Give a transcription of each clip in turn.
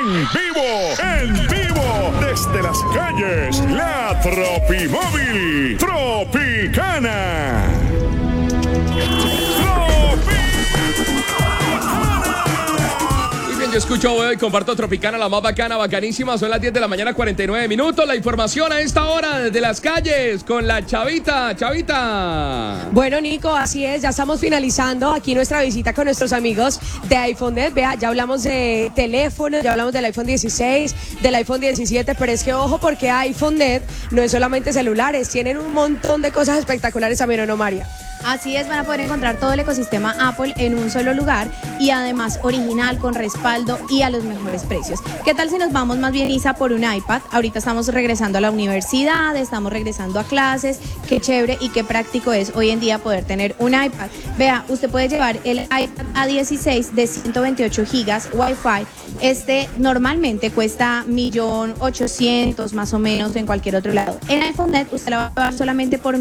en vivo, desde las calles, la Tropimóvil Tropicana. Yo escucho y comparto Tropicana, la más bacana, bacanísima. Son las 10 de la mañana, 49 minutos. La información a esta hora desde las calles con la Chavita. Chavita. Bueno, Nico, así es. Ya estamos finalizando aquí nuestra visita con nuestros amigos de iPhoneNet. Vea, ya hablamos de teléfonos, ya hablamos del iPhone 16, del iPhone 17, pero es que ojo porque iPhoneNet no es solamente celulares. Tienen un montón de cosas espectaculares también, ¿o no, María? Así es, van a poder encontrar todo el ecosistema Apple en un solo lugar y además original, con respaldo y a los mejores precios. ¿Qué tal si nos vamos más bien, Isa, por un iPad? Ahorita estamos regresando a la universidad, estamos regresando a clases. Qué chévere y qué práctico es hoy en día poder tener un iPad. Vea, usted puede llevar el iPad A16 de 128 gigas Wi-Fi. Este normalmente cuesta 1.800.000 más o menos en cualquier otro lado. En iPhoneNet usted la va a pagar solamente por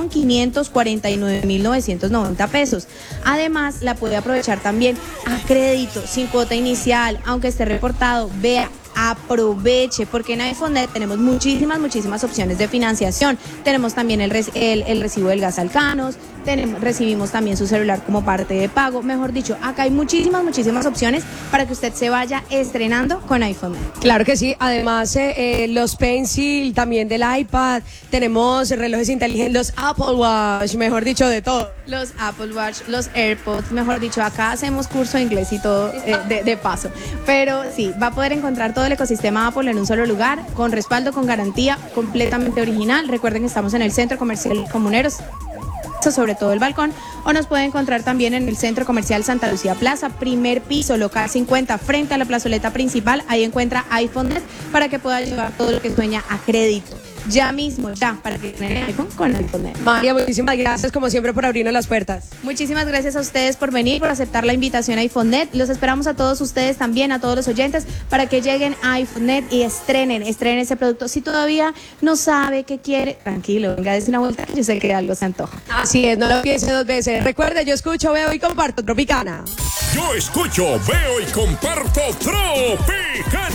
1.549.990 pesos. Además, la puede aprovechar también a crédito, sin cuota inicial, aunque esté reportado. Vea, aproveche, porque en iPhoneNet tenemos muchísimas opciones de financiación. Tenemos también el recibo del gas Alcanos, recibimos también su celular como parte de pago. Mejor dicho, acá hay muchísimas opciones para que usted se vaya estrenando con iPhoneNet. Claro que sí, además los Pencil también del iPad, tenemos relojes inteligentes, los Apple Watch, mejor dicho, de todo. Los Apple Watch, los AirPods, mejor dicho, acá hacemos curso de inglés y todo de paso. Pero sí, va a poder encontrar todo el ecosistema Apple en un solo lugar, con respaldo, con garantía, completamente original. Recuerden que estamos en el Centro Comercial Comuneros, sobre todo el balcón, o nos puede encontrar también en el Centro Comercial Santa Lucía Plaza, primer piso, local 50, frente a la plazoleta principal. Ahí encuentra iPhoneNet para que pueda llevar todo lo que sueña a crédito. Ya mismo, para que tengan el iPhone con iPhoneNet. María, muchísimas gracias como siempre por abrirnos las puertas. Muchísimas gracias a ustedes por venir, por aceptar la invitación a iPhoneNet. Los esperamos a todos ustedes también, a todos los oyentes, para que lleguen a iPhoneNet y estrenen ese producto. Si todavía no sabe qué quiere, tranquilo, venga, dése una vuelta, yo sé que algo se antoja. Así es, no lo piense dos veces. Recuerde, yo escucho, veo y comparto Tropicana. Yo escucho, veo y comparto Tropicana.